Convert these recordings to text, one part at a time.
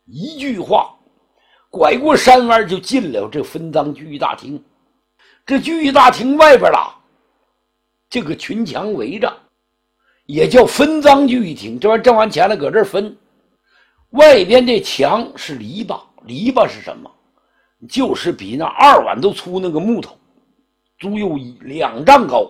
一句话，拐过山弯就进了这分赃聚义大厅。这聚义大厅外边啦，这个群墙围着，也叫分赃聚义厅。这玩意挣完钱了，搁这儿分。外边这墙是篱笆，篱笆是什么？就是比那2碗都粗那个木头，足有2丈高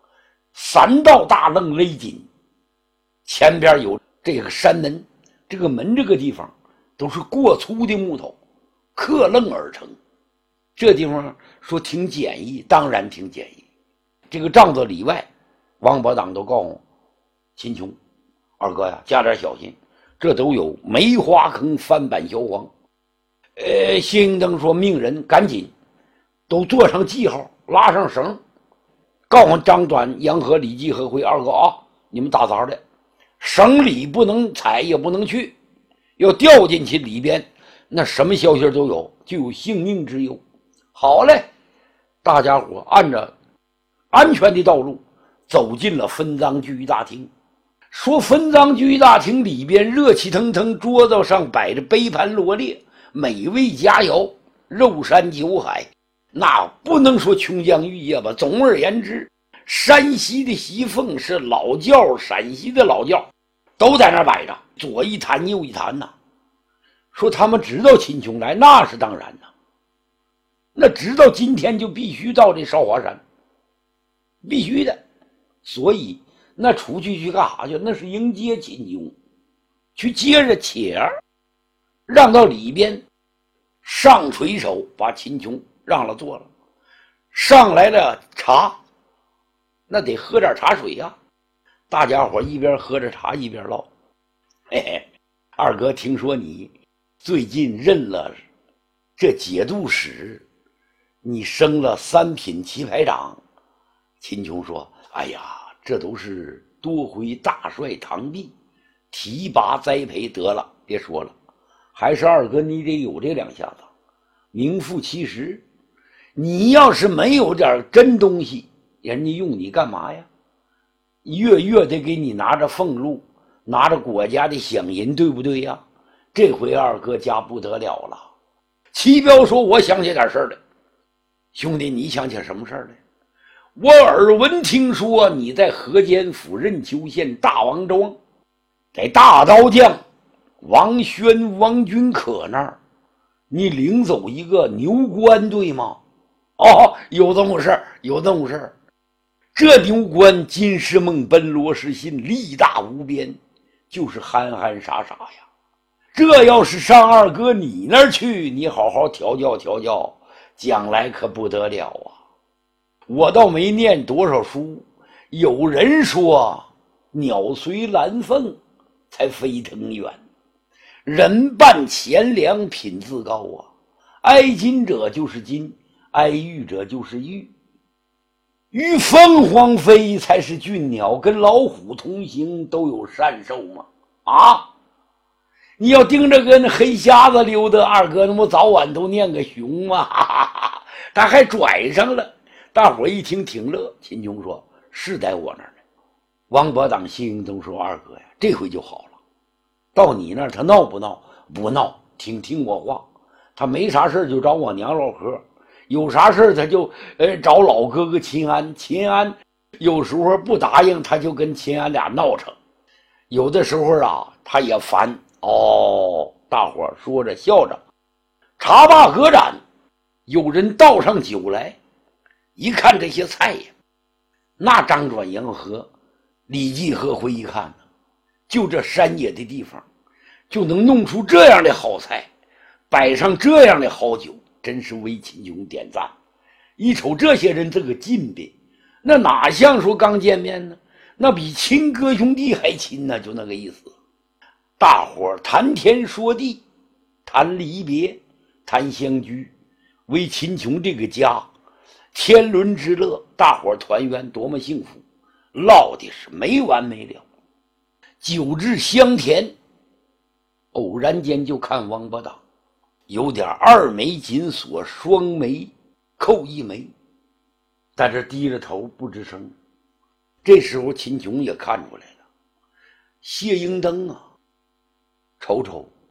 ，3道大楞勒紧。前边有这个山门，这个门这个地方都是过粗的木头刻楞而成。这地方说挺简易，当然挺简易。这个帐子里外，王伯当都告诉秦琼：“二哥呀，加点小心，这都有梅花坑翻版销黄。”谢英登说：“命人赶紧都做上记号，拉上绳，告诉张短、杨和、李继和辉二哥啊，你们打杂的，绳里不能踩，也不能去，要掉进去里边，那什么消息都有，就有性命之忧。”好嘞，大家伙按着安全的道路走进了分赃聚义大厅。说分赃聚义大厅里边热气腾腾，桌子上摆着杯盘罗列，美味佳肴，肉山酒海，那不能说琼浆玉液吧。总而言之，山西的西凤是老窖，陕西的老窖，都在那摆着，左一坛右一坛呐。说他们知道秦琼来，那是当然呐。那直到今天就必须到这少华山，必须的。所以那出去干啥去？那是迎接秦琼，去接着且儿，让到里边上垂手把秦琼让了坐了，上来了茶，那得喝点茶水呀。大家伙一边喝着茶一边唠：“嘿嘿，二哥，听说你最近任了这节度使，你升了3品棋牌长。”秦琼说：“哎呀，这都是多亏大帅唐弼提拔栽培，得了，别说了，还是二哥你得有这2下子，名副其实。你要是没有点真东西，人家用你干嘛呀？月月得给你拿着俸禄，拿着国家的饷银，对不对呀？这回二哥家不得了了。”齐彪说：“我想起点事儿来。”兄弟，你想起什么事儿来？我耳闻听说你在河间府任丘县大王庄，在大刀匠王宣、王君可那儿，你领走一个牛官，对吗？哦，有这么事，有这么事。这牛官金石梦奔罗士信，力大无边，就是憨憨傻傻呀。这要是上二哥你那儿去，你好好调教调教，将来可不得了啊！我倒没念多少书，有人说鸟随蓝凤才飞腾远，人伴钱粮品自高啊。哀金者就是金，哀玉者就是玉，与凤凰飞才是俊鸟，跟老虎同行都有善寿嘛。啊，你要盯着跟黑瞎子溜达，二哥那么早晚都念个熊嘛，哈哈哈，他还拽上了。大伙一听挺乐。秦琼说：“是在我那儿呢。”王伯当、谢英登说：“二哥呀，这回就好了。到你那儿他闹不闹？不闹，听我话。他没啥事就找我娘老何，有啥事他就找老哥哥秦安。秦安有时候不答应，他就跟秦安俩闹腾。有的时候啊，他也烦。哦，大伙说着笑着，茶罢歌盏，有人倒上酒来。一看这些菜呀，那张转、杨和、李继和辉一看呢，就这山野的地方就能弄出这样的好菜，摆上这样的好酒，真是为秦琼点赞。一瞅这些人这个劲呗，那哪像说刚见面呢？那比亲哥兄弟还亲呢，就那个意思。大伙谈天说地，谈离别，谈相聚，为秦琼这个家天伦之乐，大伙团圆多么幸福，唠的是没完没了。酒至香甜，偶然间就看王八党有点2眉紧锁，双眉扣1眉，在这低着头不吱声。这时候秦琼也看出来了，谢英登啊，瞅瞅